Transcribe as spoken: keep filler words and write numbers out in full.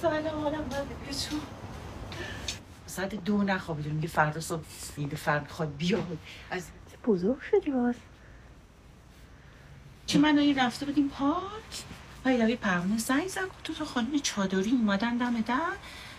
سلام حالم باید بگیرشون ساعت دو نخوابیدون میگه فردا صبح میگه فرد میخواد بیاد از بزرگ شدی باز چه من این رفته بودیم پارک پایدوی پروانه زنگ زد تو تا خانم چادری اومدن دم در